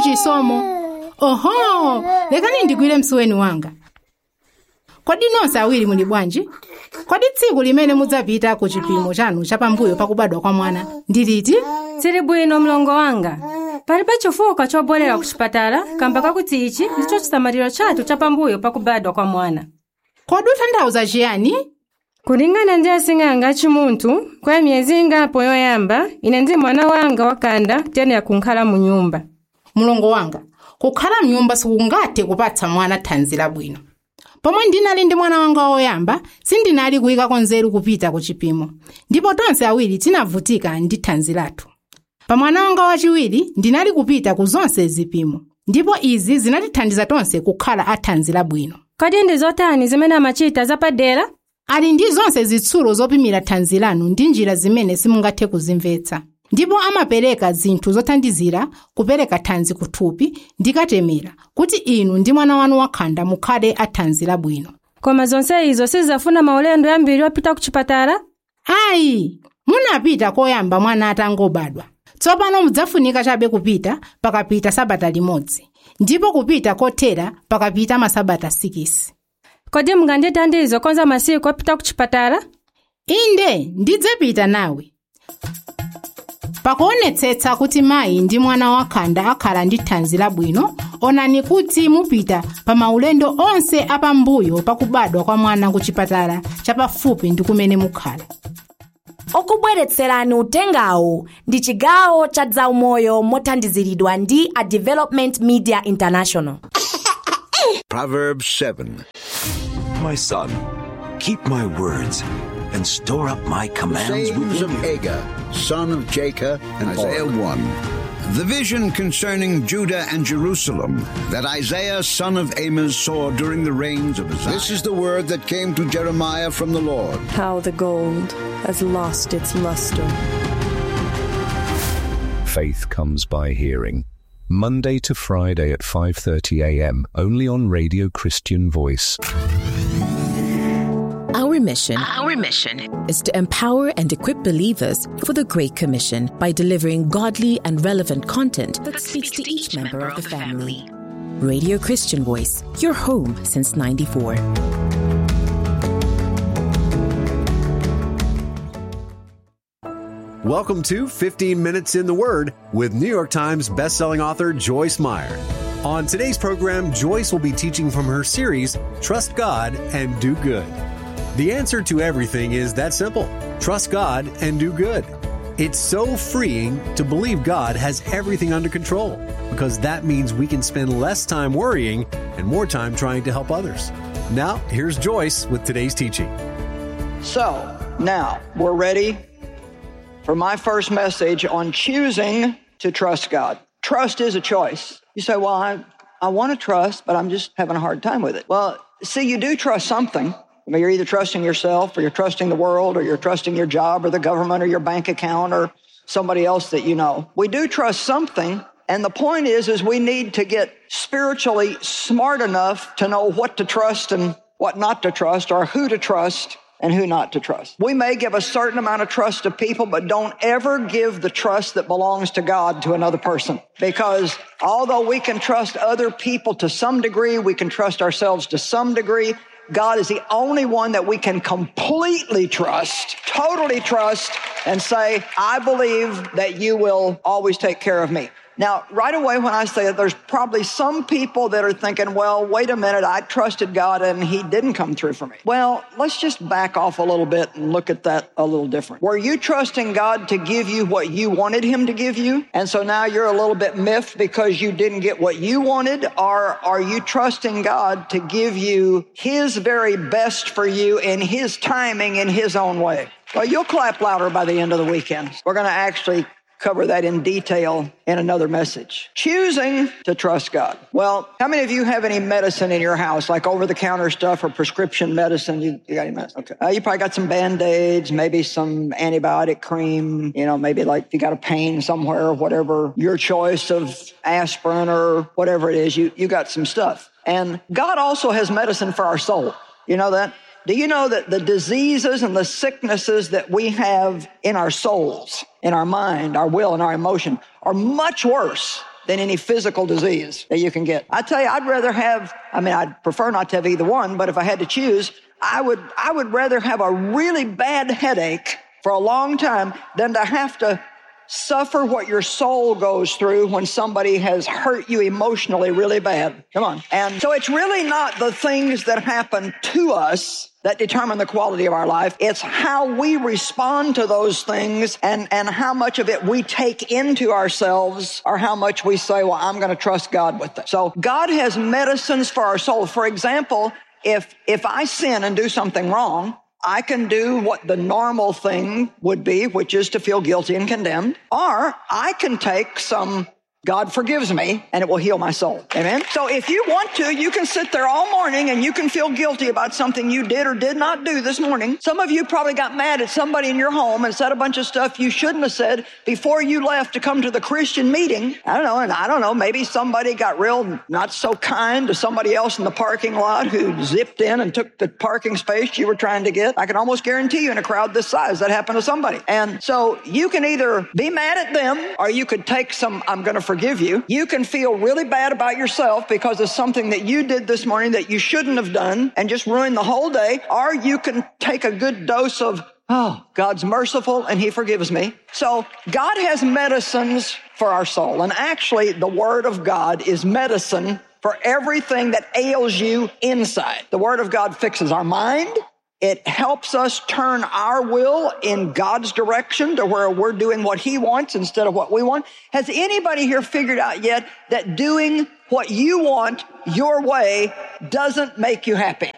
chisomo. Oho, lekani ndigwire msuweni wanga. Kodi nonse awiri muli bwanji? Kodi tsiku limene mudzapita ku chipimo chanu chapambuyo pakubadwa kwa mwana ndiliti? Tsili bwino mlongo wanga. Palibe chifukwa chobwerera ku chipatala kamba kakuti ichi ndicho chisamaliro chathu chapambuyo pakubadwa kwa mwana. Kodi utanthauza chiyani? Kulingana ndi asing'anga achimunthu, kwa miyezi ingapo yoyamba, ine ndi mwana wanga wakanda tiyenera kunkhala mu nyumba. Mulongo wanga, kukhala mnyumba sikungathe kupatsa mwana thanzi labwino. Pomwe ndinali ndi mwana wanga woyamba, sindinali kuyika konzeru kupita ku chipimo. Ndipo tonse awiri tinavutika ndi thanzi lathu. Pa mwana wanga wachiwiri ndinali kupita ku zonse zipimo. Ndipo izi zinatithandiza tonse kukhala athanzi labwino. Kodi ndi zotani zimene amachita zapadera? Ali ndi zonse zitsulo zopimira thanzi lanu ndi njira zimene simungathe kuzimvetsa. Ndipo amapereka zinthu zothandizira kupereka thanzi kuthupi ndikatemera kuti inu ndi mwana wanu wakhanda mukhale athanzi labwino. Koma zonse izo sizafuna maulendo yambiri opita ku chipatala? Ayi, munapita koyamba mwana atangobadwa. Tsopano mudzafunika chabe kupita pakapita sabata limodzi. Ndipo kupita kothera pakapita masabata 6. Kodi mungandithandize konza masiku opita ku chipatala? Inde, ndidzapita nawe. Pakuonetsetsa kuti mayi ndi mwana wakhanda akhala ndi thanzi labwino, onani kuti mupita pa maulendo onse apambuyo pakubadwa kwa mwana ku chipatala chapafupi ndi kumene mukhala. Okubweretserani utengawu ndi chigawo cha zaumoyo mothandiziridwa ndi a Development Media International. Proverbs 7. My son, keep my words and store up my commands Sayings within of you. Agur, son of Jacob, and Isaiah 1. The vision concerning Judah and Jerusalem that Isaiah, son of Amos, saw during the reigns of Uzziah. This is the word that came to Jeremiah from the Lord. How the gold has lost its luster. Faith comes by hearing. Monday to Friday at 5:30 a.m. only on Radio Christian Voice. Our mission is to empower and equip believers for the Great Commission by delivering godly and relevant content that speaks to each member of the family. Radio Christian Voice, your home since '94. Welcome to 15 Minutes in the Word with New York Times bestselling author Joyce Meyer. On today's program, Joyce will be teaching from her series, Trust God and Do Good. The answer to everything is that simple. Trust God and do good. It's so freeing to believe God has everything under control, because that means we can spend less time worrying and more time trying to help others. Now, here's Joyce with today's teaching. So, now we're ready for my first message on choosing to trust God. Trust is a choice. You say, well, I want to trust, but I'm just having a hard time with it. Well, see, you do trust something. I mean, you're either trusting yourself, or you're trusting the world, or you're trusting your job, or the government, or your bank account, or somebody else that you know. We do trust something, and the point is we need to get spiritually smart enough to know what to trust and what not to trust, or who to trust and who not to trust. We may give a certain amount of trust to people, but don't ever give the trust that belongs to God to another person. Because although we can trust other people to some degree, we can trust ourselves to some degree, God is the only one that we can completely trust, totally trust, and say, I believe that you will always take care of me. Now, right away when I say that, there's probably some people that are thinking, well, wait a minute, I trusted God and he didn't come through for me. Well, let's just back off a little bit and look at that a little different. Were you trusting God to give you what you wanted him to give you? And so now you're a little bit miffed because you didn't get what you wanted? Or are you trusting God to give you his very best for you in his timing, in his own way? Well, you'll clap louder by the end of the weekend. We're going to actually cover that in detail in another message. Choosing to trust God. Well, how many of you have any medicine in your house, like over-the-counter stuff or prescription medicine? You got any medicine? Okay. You probably got some Band-Aids, maybe some antibiotic cream, maybe like if you got a pain somewhere, whatever, your choice of aspirin or whatever it is, you got some stuff. And God also has medicine for our soul. You know that? Do you know that the diseases and the sicknesses that we have in our souls, in our mind, our will, and our emotion are much worse than any physical disease that you can get. I tell you, I'd prefer not to have either one, but if I had to choose, I would rather have a really bad headache for a long time than to have to suffer what your soul goes through when somebody has hurt you emotionally really bad. Come on. And so it's really not the things that happen to us that determine the quality of our life. It's how we respond to those things and how much of it we take into ourselves, or how much we say, well, I'm going to trust God with it. So God has medicines for our soul. For example, if I sin and do something wrong, I can do what the normal thing would be, which is to feel guilty and condemned, or I can take some God forgives me, and it will heal my soul. Amen? So if you want to, you can sit there all morning and you can feel guilty about something you did or did not do this morning. Some of you probably got mad at somebody in your home and said a bunch of stuff you shouldn't have said before you left to come to the Christian meeting. I don't know, maybe somebody got real not so kind to somebody else in the parking lot who zipped in and took the parking space you were trying to get. I can almost guarantee you in a crowd this size that happened to somebody. And so you can either be mad at them, or you could take some, I'm going to forgive you. You can feel really bad about yourself because of something that you did this morning that you shouldn't have done and just ruin the whole day. Or you can take a good dose of, oh, God's merciful and he forgives me. So God has medicines for our soul. And actually, the Word of God is medicine for everything that ails you inside. The Word of God fixes our mind. It helps us turn our will in God's direction to where we're doing what he wants instead of what we want. Has anybody here figured out yet that doing what you want your way doesn't make you happy?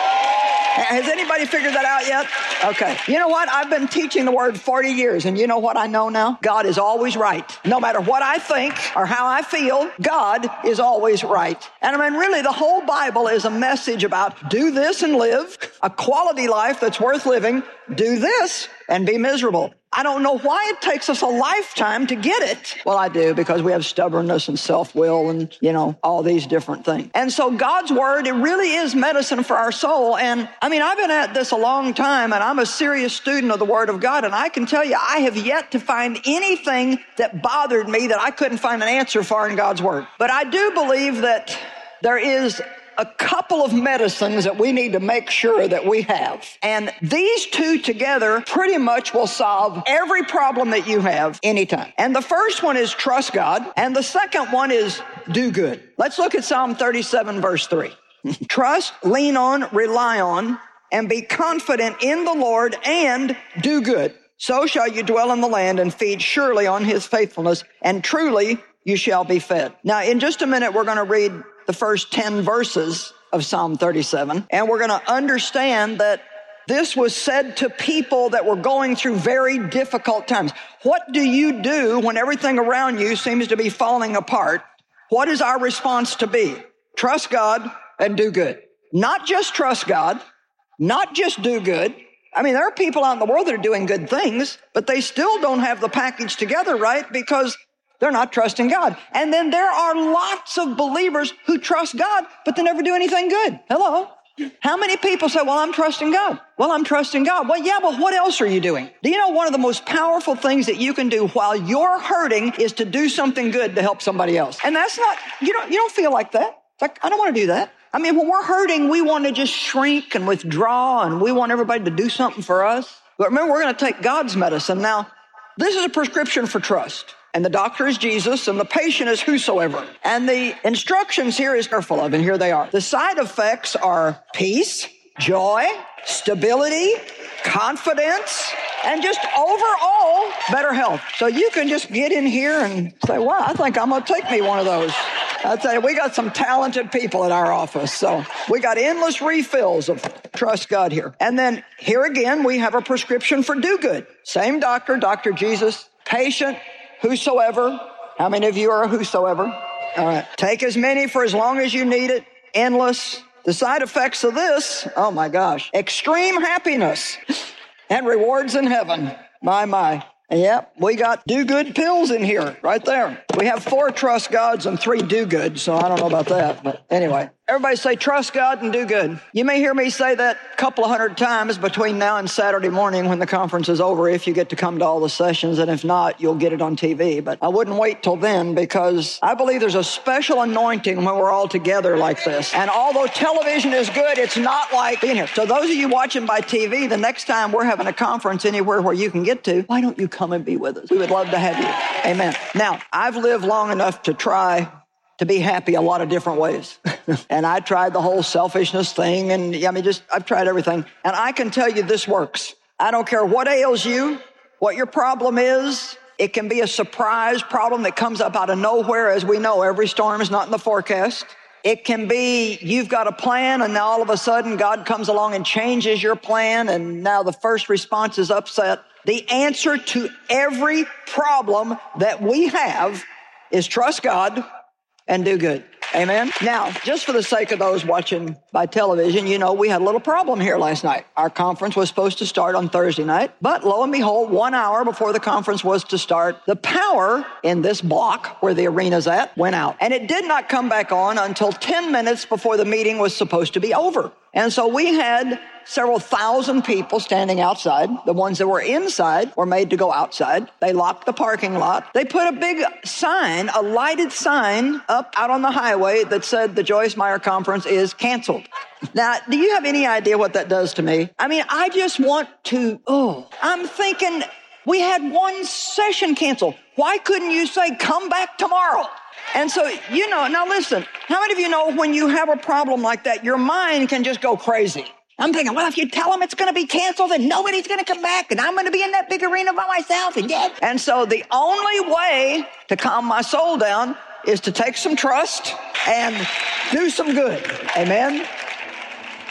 Has anybody figured that out yet? Okay. You know what? I've been teaching the Word 40 years, and you know what I know now? God is always right. No matter what I think or how I feel, God is always right. And I mean, really, the whole Bible is a message about do this and live, a quality life that's worth living, do this and be miserable. I don't know why it takes us a lifetime to get it. Well, I do, because we have stubbornness and self-will and, all these different things. And so God's Word, it really is medicine for our soul. And I mean, I've been at this a long time, and I'm a serious student of the Word of God. And I can tell you, I have yet to find anything that bothered me that I couldn't find an answer for in God's Word. But I do believe that there is a couple of medicines that we need to make sure that we have. And these two together pretty much will solve every problem that you have anytime. And the first one is trust God, and the second one is do good. Let's look at Psalm 37, verse 3. Trust, lean on, rely on, and be confident in the Lord and do good. So shall you dwell in the land and feed surely on his faithfulness, and truly you shall be fed. Now, in just a minute, we're going to read the first 10 verses of Psalm 37, and we're going to understand that this was said to people that were going through very difficult times. What do you do when everything around you seems to be falling apart? What is our response to be? Trust God and do good. Not just trust God, not just do good. I mean, there are people out in the world that are doing good things, but they still don't have the package together, right? Because they're not trusting God. And then there are lots of believers who trust God, but they never do anything good. Hello? How many people say, well, I'm trusting God? Well, I'm trusting God. Well, yeah, but what else are you doing? Do you know one of the most powerful things that you can do while you're hurting is to do something good to help somebody else? And that's not, you don't feel like that. It's like, I don't want to do that. I mean, when we're hurting, we want to just shrink and withdraw, and we want everybody to do something for us. But remember, we're going to take God's medicine. Now, this is a prescription for trust. And the doctor is Jesus, and the patient is whosoever. And the instructions here is careful of, and here they are. The side effects are peace, joy, stability, confidence, and just overall better health. So you can just get in here and say, wow, I think I'm going to take me one of those. I tell you, we got some talented people at our office. So we got endless refills of trust God here. And then here again, we have a prescription for do good. Same doctor, Dr. Jesus, patient, whosoever. How many of you are a whosoever? All right. Take as many for as long as you need it. Endless. The side effects of this, oh my gosh, extreme happiness and rewards in heaven. My. Yep, we got do-good pills in here, right there. We have 4 trust gods and 3 do-good, so I don't know about that, but anyway. Everybody say, trust God and do good. You may hear me say that a couple of hundred times between now and Saturday morning when the conference is over, if you get to come to all the sessions, and if not, you'll get it on TV. But I wouldn't wait till then, because I believe there's a special anointing when we're all together like this. And although television is good, it's not like being here. So those of you watching by TV, the next time we're having a conference anywhere where you can get to, why don't you come and be with us? We would love to have you. Amen. Now, I've lived long enough to try to be happy a lot of different ways. And I tried the whole selfishness thing, and I've tried everything. And I can tell you this works. I don't care what ails you, what your problem is. It can be a surprise problem that comes up out of nowhere. As we know, every storm is not in the forecast. It can be you've got a plan, and now all of a sudden God comes along and changes your plan, and now the first response is upset. The answer to every problem that we have is trust God and do good. Amen. Now, just for the sake of those watching by television, we had a little problem here last night. Our conference was supposed to start on Thursday night, but lo and behold, 1 hour before the conference was to start, the power in this block where the arena's at went out. And it did not come back on until 10 minutes before the meeting was supposed to be over. And so we had several thousand people standing outside. The ones that were inside were made to go outside. They locked the parking lot. They put a big sign, a lighted sign up out on the highway that said the Joyce Meyer Conference is canceled. Now, do you have any idea what that does to me? I just want to, I'm thinking we had one session canceled. Why couldn't you say, come back tomorrow? And so, now listen, how many of you know when you have a problem like that, your mind can just go crazy? I'm thinking, well, if you tell them it's going to be canceled and nobody's going to come back and I'm going to be in that big arena by myself. And so the only way to calm my soul down is to take some trust and do some good. Amen.